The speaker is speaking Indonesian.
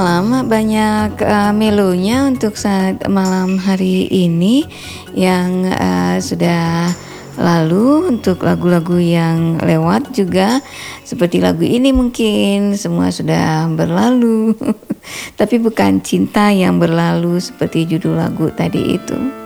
Lama banyak, melonya untuk saat malam hari ini yang, sudah lalu. Untuk lagu-lagu yang lewat juga seperti lagu ini mungkin semua sudah berlalu, tapi bukan cinta yang berlalu seperti judul lagu tadi itu.